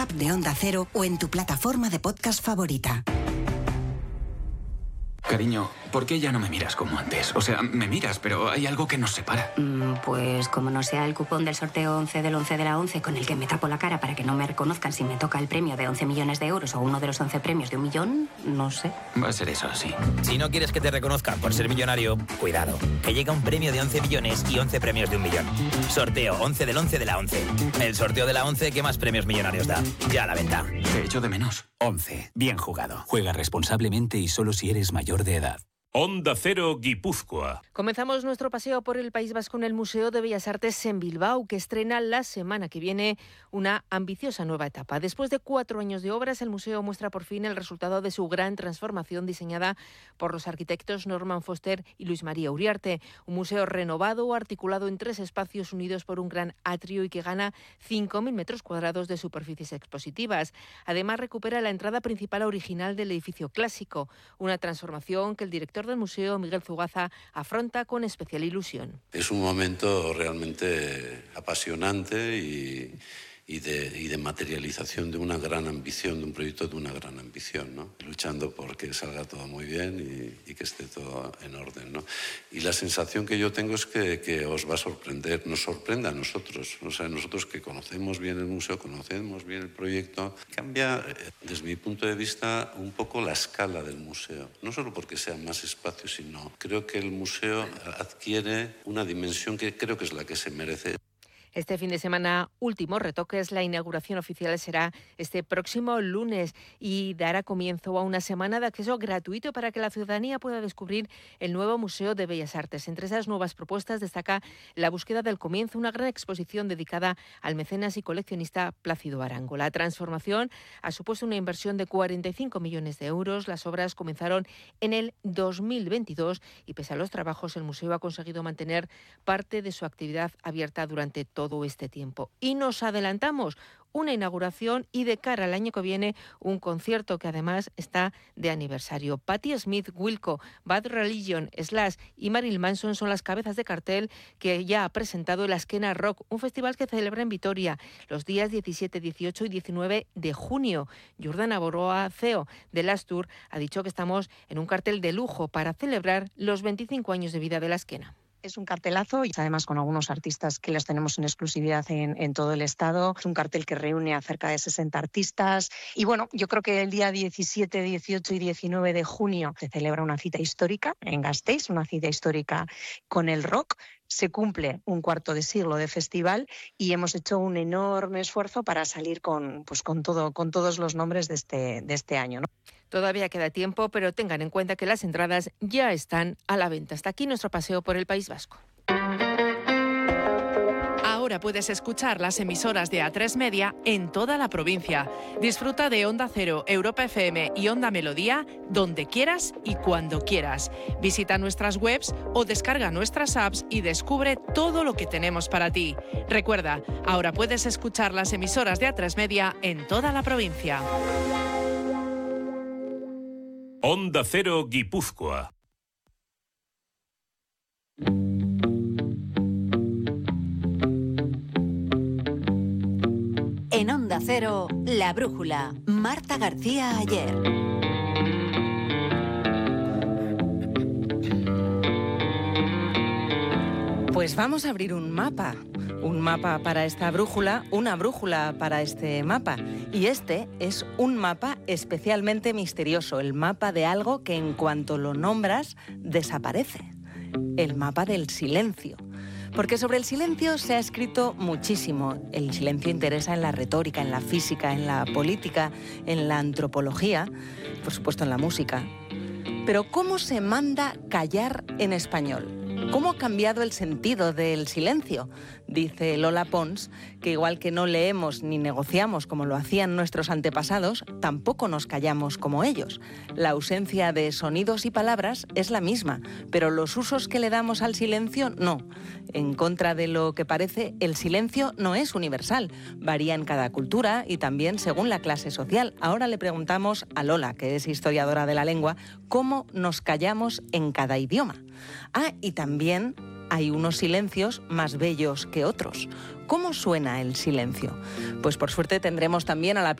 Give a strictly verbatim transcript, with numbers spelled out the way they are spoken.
de Onda Cero o en tu plataforma de podcast favorita. Cariño, ¿por qué ya no me miras como antes? O sea, me miras, pero hay algo que nos separa. Mm, pues como no sea el cupón del sorteo once del once de la once con el que me tapo la cara para que no me reconozcan si me toca el premio de once millones de euros o uno de los once premios de un millón, no sé. Va a ser eso, sí. Si no quieres que te reconozcan por ser millonario, cuidado, que llega un premio de once millones y once premios de un millón. Sorteo once del once de la once. El sorteo de la once que más premios millonarios da. Ya a la venta. Te echo de menos. once. Bien jugado. Juega responsablemente y solo si eres mayor de edad. Onda Cero Guipúzcoa. Comenzamos nuestro paseo por el País Vasco en el Museo de Bellas Artes en Bilbao, que estrena la semana que viene una ambiciosa nueva etapa. Después de cuatro años de obras, el museo muestra por fin el resultado de su gran transformación diseñada por los arquitectos Norman Foster y Luis María Uriarte. Un museo renovado, articulado en tres espacios unidos por un gran atrio y que gana cinco mil metros cuadrados de superficies expositivas. Además, recupera la entrada principal original del edificio clásico, una transformación que el director del museo, Miguel Zugaza, afronta con especial ilusión. Es un momento realmente apasionante y, y, de, y de materialización de una gran ambición, de un proyecto de una gran ambición, ¿no? Luchando por que salga todo muy bien y, y que esté todo en orden, ¿no? Y la sensación que yo tengo es que, que os va a sorprender, nos sorprende a nosotros, o sea, nosotros que conocemos bien el museo, conocemos bien el proyecto, cambia, desde mi punto de vista, un poco la escala del museo. No solo porque sea más espacio, sino creo que el museo adquiere una dimensión que creo que es la que se merece. Este fin de semana, últimos retoques. La inauguración oficial será este próximo lunes y dará comienzo a una semana de acceso gratuito para que la ciudadanía pueda descubrir el nuevo Museo de Bellas Artes. Entre esas nuevas propuestas destaca la búsqueda del comienzo, una gran exposición dedicada al mecenas y coleccionista Plácido Arango. La transformación ha supuesto una inversión de cuarenta y cinco millones de euros. Las obras comenzaron en el dos mil veintidós y pese a los trabajos, el museo ha conseguido mantener parte de su actividad abierta durante todo todo este tiempo. Y nos adelantamos una inauguración y de cara al año que viene un concierto que además está de aniversario. Patti Smith, Wilco, Bad Religion, Slash y Marilyn Manson son las cabezas de cartel que ya ha presentado el Azkena Rock, un festival que celebra en Vitoria los días diecisiete, dieciocho y diecinueve de junio. Jordana Boroa, C E O de Last Tour, ha dicho que estamos en un cartel de lujo para celebrar los veinticinco años de vida de la Azkena. Es un cartelazo y además con algunos artistas que los tenemos en exclusividad en, en todo el estado. Es un cartel que reúne a cerca de sesenta artistas. Y bueno, yo creo que el día diecisiete, dieciocho y diecinueve de junio se celebra una cita histórica en Gasteiz, una cita histórica con el rock. Se cumple un cuarto de siglo de festival y hemos hecho un enorme esfuerzo para salir con, pues con, todo, con todos los nombres de este, de este año, ¿no? Todavía queda tiempo, pero tengan en cuenta que las entradas ya están a la venta. Hasta aquí nuestro paseo por el País Vasco. Ahora puedes escuchar las emisoras de A tres Media en toda la provincia. Disfruta de Onda Cero, Europa F M y Onda Melodía donde quieras y cuando quieras. Visita nuestras webs o descarga nuestras apps y descubre todo lo que tenemos para ti. Recuerda, ahora puedes escuchar las emisoras de A tres Media en toda la provincia. Onda Cero Guipúzcoa. En Onda Cero, La Brújula, Marta García Ayer. Pues vamos a abrir un mapa. Un mapa para esta brújula, una brújula para este mapa. Y este es un mapa especialmente misterioso, el mapa de algo que en cuanto lo nombras, desaparece. El mapa del silencio. Porque sobre el silencio se ha escrito muchísimo. El silencio interesa en la retórica, en la física, en la política, en la antropología, por supuesto en la música. Pero ¿cómo se manda callar en español? ¿Cómo ha cambiado el sentido del silencio? Dice Lola Pons que igual que no leemos ni negociamos como lo hacían nuestros antepasados, tampoco nos callamos como ellos. La ausencia de sonidos y palabras es la misma, pero los usos que le damos al silencio no. En contra de lo que parece, el silencio no es universal. Varía en cada cultura y también según la clase social. Ahora le preguntamos a Lola, que es historiadora de la lengua, cómo nos callamos en cada idioma. Ah, y también hay unos silencios más bellos que otros. ¿Cómo suena el silencio? Pues por suerte tendremos también a la